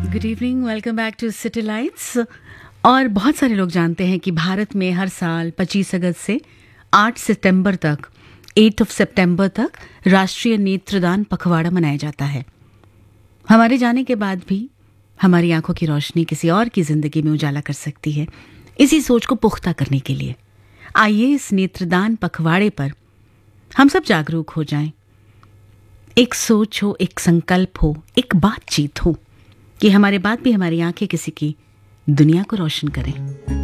Good evening, welcome back to city lights. और बहुत सारे लोग जानते हैं कि भारत में हर साल 25 अगस्त से 8 सितंबर तक 8 सितंबर तक राष्ट्रीय नेत्रदान पखवाड़ा मनाया जाता है। हमारे जाने के बाद भी हमारी आंखों की रोशनी किसी और की जिंदगी में उजाला कर सकती है। इसी सोच को पुख्ता करने के लिए आइए इस नेत्रदान पखवाड़े पर हम सब जागरूक हो जाएं। एक सोच हो, एक संकल्प हो, एक बातचीत हो कि हमारे बाद भी हमारी आंखें किसी की दुनिया को रोशन करें।